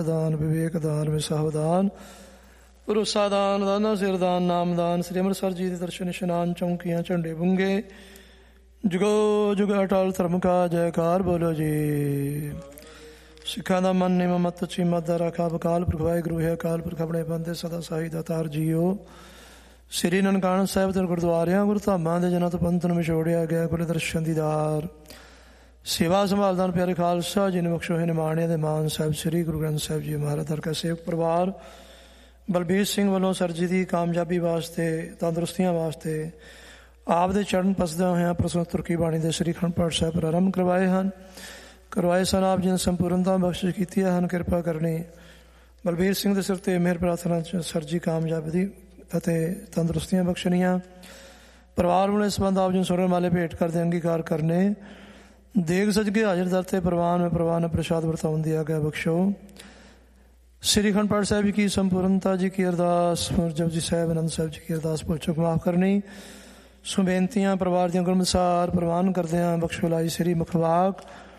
ਦਾਨ, ਵਿਵੇਕ ਦਾਨ, ਵਿਸਾਹ ਦਾਨ, ਭਰੋਸਾ ਦਾਨ, ਦਾਨਾ ਸਿਰ ਦਾਨ, ਨਾਮ ਦਾਨ। ਸ੍ਰੀ ਅੰਮ੍ਰਿਤਸਰ ਜੀ ਦੇ ਦਰਸ਼ਨ ਇਸ਼ਨਾਨ, ਚੌਂਕੀਆਂ, ਝੰਡੇ ਬੁੰਗੇ, ਜੁਗੋ ਜੁਗ ਅਟਲ ਧਰਮ ਕਾ ਜੈਕਾਰ ਬੋਲੋ ਜੀ। ਸਿੱਖਾਂ ਦਾ ਮਨ ਨਿਮ ਮਤ ਚੀਮਾ ਦਾ ਰਾਖਾ ਅਕਾਲ ਪੁਰਖ ਵਾਹਿਗੁਰੂ ਹੈ। ਅਕਾਲ ਪੁਰਖ ਆਪਣੇ ਬੰਦੇ ਸਦਾ ਸਾਈ ਦਾਤਾਰ ਜੀਓ। ਸ੍ਰੀ ਨਨਕਾਣਾ ਸਾਹਿਬ ਦੇ ਗੁਰਦੁਆਰਿਆਂ ਗੁਰਧਾਮਾਂ ਦੇ ਜਨਾਂ ਤੋਂ ਪੰਥ ਨੂੰ ਵਿਛੋੜਿਆ ਗਿਆ ਗੁਰ ਦਰਸ਼ਨ ਦੀਦਾਰ। ਸੇਵਾ ਸੰਭਾਲਦਾਨ ਪਿਆਰੇ ਖਾਲਸਾ ਜੀ ਨੇ ਬਖਸ਼ੋ ਹੈ ਨਿਮਾਣਿਆਂ ਦੇ ਮਾਨ ਸਾਹਿਬ ਸ੍ਰੀ ਗੁਰੂ ਗ੍ਰੰਥ ਸਾਹਿਬ ਜੀ ਮਹਾਰਾਜ ਦਰਗਾਹ ਸੇਵਕ ਪਰਿਵਾਰ ਬਲਬੀਰ ਸਿੰਘ ਵੱਲੋਂ ਸਰ ਜੀ ਦੀ ਕਾਮਯਾਬੀ ਵਾਸਤੇ, ਤੰਦਰੁਸਤੀਆਂ ਵਾਸਤੇ ਆਪ ਦੇ ਚਰਨ ਪਸਦਿਆਂ ਹੋਇਆਂ ਪ੍ਰਸੰਨ ਤੁਰਕੀ ਬਾਣੀ ਦੇ ਸ੍ਰੀ ਅਖੰਡ ਪਾਠ ਸਾਹਿਬ ਪ੍ਰਾਰੰਭ ਕਰਵਾਏ ਸਨ। ਆਪ ਜੀ ਨੇ ਸੰਪੂਰਨਤਾ ਬਖਸ਼ਿਸ਼ ਕੀਤੀਆਂ ਹਨ। ਕਿਰਪਾ ਕਰਨੀ ਬਲਬੀਰ ਸਿੰਘ ਦੇ ਸਿਰ 'ਤੇ ਮਿਹਰ ਪ੍ਰਾਰਥਨਾ 'ਚ ਸਰ ਜੀ ਕਾਮਯਾਬੀ ਦੀ ਅਤੇ ਤੰਦਰੁਸਤੀਆਂ ਬਖਸ਼ਣੀਆਂ। ਪਰਿਵਾਰ ਵਾਲੇ ਸੰਬੰਧ ਆਪ ਜੀ ਨੂੰ ਸੁਣਨ ਵਾਲੇ ਭੇਟ ਕਰਦੇ ਅੰਗੀਕਾਰ ਕਰਨੇ। ਦੇਗ ਸਜ ਕੇ ਹਾਜ਼ਰ ਦਰ 'ਤੇ ਪ੍ਰਵਾਨ ਪ੍ਰਸ਼ਾਦ ਵਰਤਾਉਣ ਦੀ ਆਗਿਆ ਬਖਸ਼ੋ। ਸ੍ਰੀ ਅਖੰਡ ਪਾਠ ਸਾਹਿਬ ਜੀ ਕੀ ਸੰਪੂਰਨਤਾ ਜੀ ਕੀ ਅਰਦਾਸ, ਜਪਜੀ ਸਾਹਿਬ ਆਨੰਦ ਸਾਹਿਬ ਜੀ ਕੀ ਅਰਦਾਸ ਪੁੱਛੋ ਮਾਫ ਕਰਨੀ। ਸੋ ਬੇਨਤੀਆਂ ਪਰਿਵਾਰ ਦੀਆਂ ਗੁਰਮਸਾਰ ਪ੍ਰਵਾਨ ਕਰਦਿਆਂ ਬਖਸ਼ੋ ਲਾਈ ਸ੍ਰੀ ਮੁਖਵਾਕ